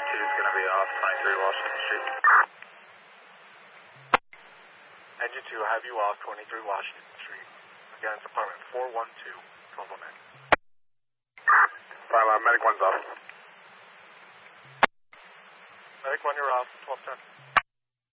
2 is going to be off 23 Washington Street. Engine 2, have you off 23 Washington Street. Again, it's apartment 412, 1209. Medic 1's off. Medic 1, you're off, 1210.